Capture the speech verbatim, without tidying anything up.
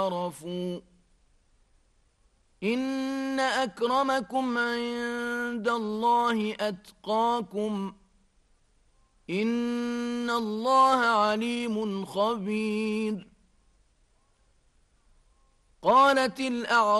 عرفوا إن أكرمكم عند الله أتقاكم إن الله عليم خبير. قالت الأعراب